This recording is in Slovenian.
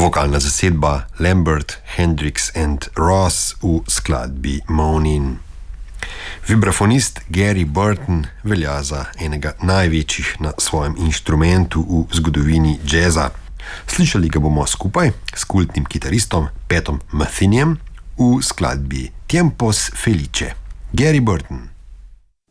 Vokalna zasedba Lambert, Hendrix and Ross v skladbi Moanin. Vibrafonist Gary Burton velja za enega največjih na svojem inštrumentu v zgodovini jazza. Slišali ga bomo skupaj s kultnim kitaristom Patom Methiniem v skladbi Tiempos Felice. Gary Burton.